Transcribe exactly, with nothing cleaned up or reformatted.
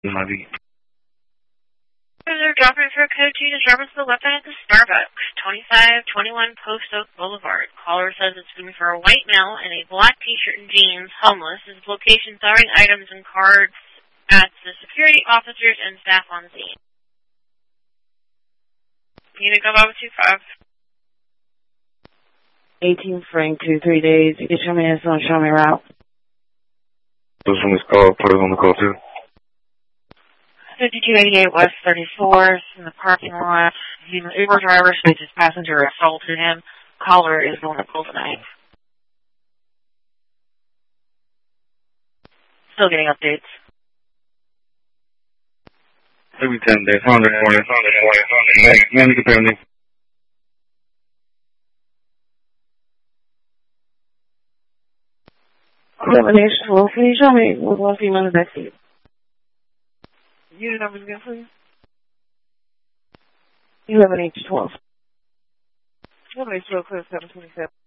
Money. They're dropping for a code two to service the weapon at the Starbucks, twenty-five twenty-one Post Oak Boulevard. Caller says it's going to be for a white male in a black t-shirt and jeans, homeless. His location throwing items and cards at the security officers and staff on scene. Unit go over two five. eighteen Frank, two, three days. You can show me this one, show me route. This one is called, put it on the call too. fifty-two eighty-eight West thirty-fourth in the parking lot. He's an Uber driver, so his passenger assaulted him. Caller is the one that pulled the knife. Still getting updates. Every ten days, one hundred twenty, one hundred twenty, one hundred twenty. Man, you can pay me. eleven H twelve, can you show me what one female is next to you? Unit numbers again, please. eleven H twelve. eleven H twelve, clear seven twenty-seven.